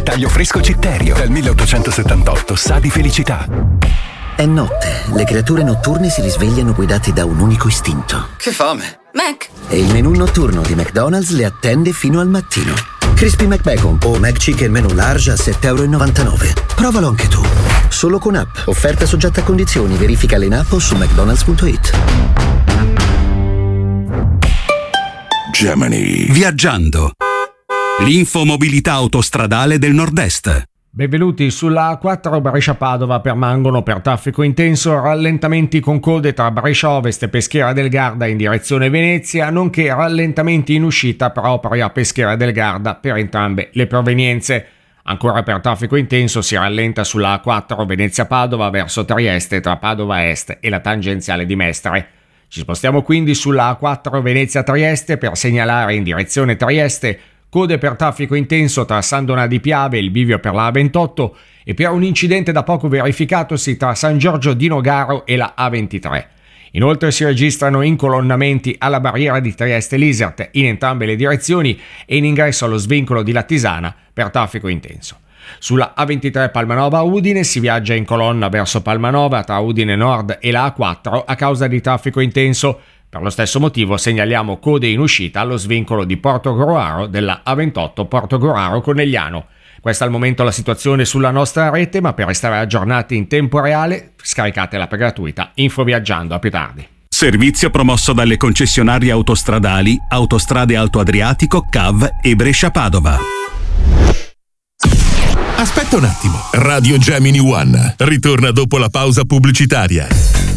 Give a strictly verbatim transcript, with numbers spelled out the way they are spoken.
taglio fresco Citterio, dal milleottocentosettantotto, sa di felicità. È notte, le creature notturne si risvegliano guidate da un unico istinto. Che fame! Mac! E il menù notturno di McDonald's le attende fino al mattino. Crispy McBacon o McChicken menù large a sette e novantanove euro. Provalo anche tu. Solo con app. Offerta soggetta a condizioni. Verificale in app o su mcdonalds punto it. Gemini. Viaggiando. L'infomobilità autostradale del Nord-Est. Benvenuti sulla A quattro Brescia-Padova. Permangono per traffico intenso rallentamenti con code tra Brescia Ovest e Peschiera del Garda in direzione Venezia, nonché rallentamenti in uscita proprio a Peschiera del Garda per entrambe le provenienze. Ancora per traffico intenso si rallenta sulla A quattro Venezia-Padova verso Trieste tra Padova Est e la tangenziale di Mestre. Ci spostiamo quindi sulla A quattro Venezia-Trieste per segnalare in direzione Trieste code per traffico intenso tra San Donà di Piave e il bivio per la A ventotto e per un incidente da poco verificatosi tra San Giorgio di Nogaro e la A ventitré. Inoltre si registrano incolonnamenti alla barriera di Trieste-Lisert in entrambe le direzioni e in ingresso allo svincolo di Lattisana per traffico intenso. Sulla A ventitré Palmanova-Udine si viaggia in colonna verso Palmanova tra Udine Nord e la A quattro a causa di traffico intenso. Per lo stesso motivo segnaliamo code in uscita allo svincolo di Portogruaro della A ventotto Portogruaro-Conegliano. Questa al momento la situazione sulla nostra rete, ma per restare aggiornati in tempo reale scaricate l'app gratuita Infoviaggiando. A più tardi. Servizio promosso dalle concessionarie autostradali Autostrade Alto Adriatico, C A V e Brescia-Padova. Aspetta un attimo. Radio Gemini One ritorna dopo la pausa pubblicitaria.